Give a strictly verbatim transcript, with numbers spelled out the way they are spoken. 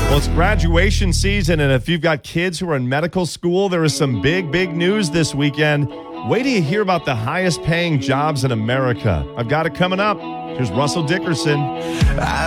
Well, it's graduation season, and if you've got kids who are in medical school, there is some big, big news this weekend. Wait till you hear about the highest paying jobs in America. I've got it coming up. Here's Russell Dickerson. I